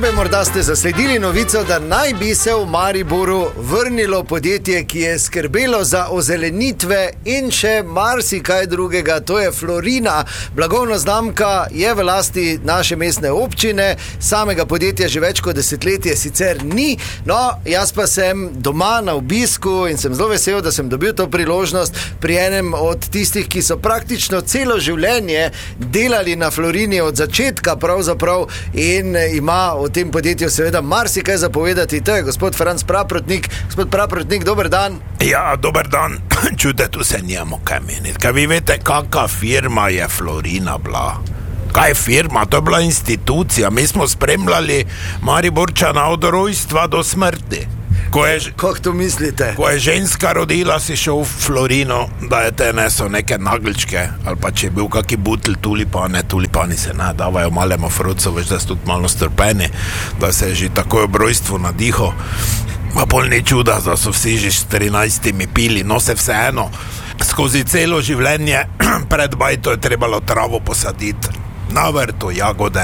Morda ste zasledili novico, da naj bi se v Mariboru vrnilo podjetje, ki je skrbelo za ozelenitve in še marsikaj drugega. To je Florina. Blagovna znamka je v lasti naše mestne občine, samega podjetja že več kot desetletje sicer ni. No, jaz pa sem doma na obisku in sem zelo vesel, da sem dobil to priložnost pri enem od tistih, ki so praktično celo življenje delali na Florini od začetka pravzaprav in ima o tem podjetju seveda marsikaj zapovedati. To je gospod Franc Praprotnik. Gospod Praprotnik, dober dan. Ja, dober dan. Čute, tu se njemo kaj meniti. Kaj vi veste, kakva firma je Florina bila? Kaj je firma? To je bila institucija. Mi smo spremljali Mariborčana od rojstva do smrti. Kako to mislite? Ko je ženska rodila, si šel v Florino, da je te nesel neke nagličke, ali pa če je bil kaki butelj tulipani se ne davajo malemu frucu, veš, da so tudi malo strpeni, da se je že takoj ob rojstvu nadiho. Pa pol ni čuda, da so vsi že s 13 pili, no se vseeno. Skozi celo življenje pred bajto je trebalo travo posaditi, na vrtu jagode,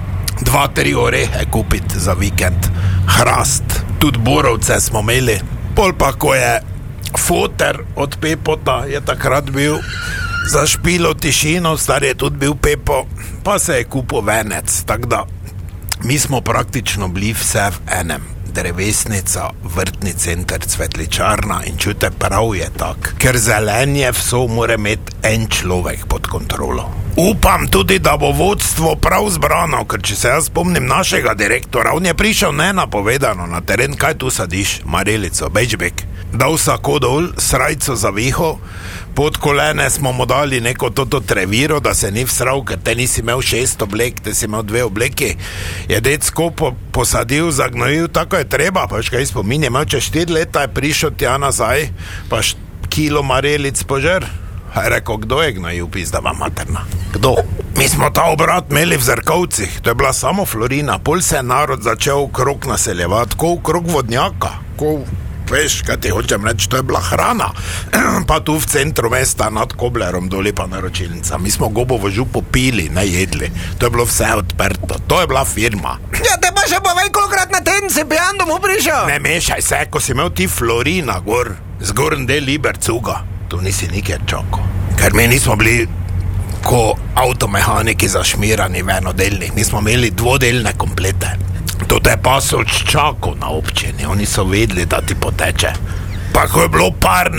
2-3 orehe kupiti za vikend, hrast, tudi borovce smo imeli. Pol pa, ko je foter od Pepota, je takrat bil za špilo tišino, star je tudi bil Pepo, pa se je kupil venec, tako da mi smo praktično bili vse v enem. Drevesnica, vrtni center, cvetličarna in čute, prav je tak, ker zelenje vso mora imeti en človek pod kontrolo. Upam tudi, da bo vodstvo prav zbrano, ker če se jaz spomnim našega direktora, on je prišel nenapovedano na teren, kaj tu sadiš, marelico, bečbek, dal sako dol, srajco za viho, pod kolene smo mu dali neko toto treviro, da se ni vsral, ker te nisi imel 6 oblek, te si imel 2 obleki, je decko posadil, zagnojil, tako je treba, pa škaj spomin, je imel čez 4 leta, je prišel tja nazaj, pa kilo marelic požer. A je rekel, kdo je gnojil, pizdava materna? Kdo? Mi smo ta obrat imeli v Zrkovcih, to je bila samo Florina, pol se je narod začel okrog naseljevati, ko okrog vodnjaka, ko, veš, kaj ti hočem reči, to je bila hrana, pa tu v centru mesta nad Koblerom doli pa naročilnica, mi smo gobovo župo pili, ne jedli, to je bilo vse odprto, to je bila firma. Ja, te pa še povej, kolikrat na teden si pijan domov prišel? Ne mešaj se, ko si imel ti Florina gor, zgorn del Libercuga, tu nisi nikjer čakal, ker mi nismo bili ko avtomehaniki zašmirani v enodelnih, mi smo imeli 2-delne komplete. To te pa so čakal na občini, oni so vedeli, da ti poteče. Pa ko je bilo par,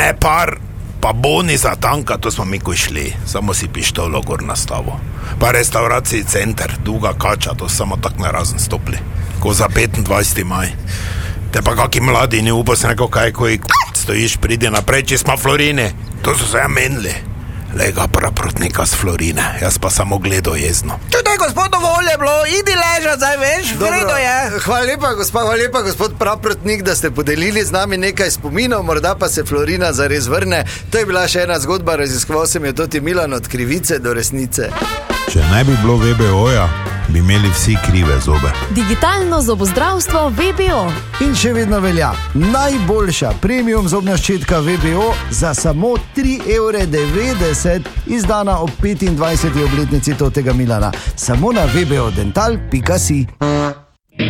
pa boni za tanka, to smo mi ko šli, samo si pištolo gor nastavo. Pa restauraciji center, Duga Kača, to samo tak narazen stopli, ko za 25. maj. Te pa kaki mladi ni upal se neko kaj, ko stojiš, pridi naprej, če smo Florini, to so se ja menili. Lega Praprotnika z Florine, jaz pa samo gledal jezno. Čutaj, gospod, dovolj je bilo, idi ležat, zdaj veš, vredo je. Hvala lepa, gospod Praprotnik, da ste podelili z nami nekaj spominov, morda pa se Florina zares vrne. To je bila še ena zgodba, raziskoval sem jo toti Milan od krivice do resnice. Če ne bi bilo VBO-ja, bi imeli vsi krive zobe. Digitalno zobozdravstvo VBO. In še vedno velja, najboljša premium zobna ščetka VBO za samo 3,90 €, izdana ob 25. obletnici totega Milana. Samo na vbodental.si.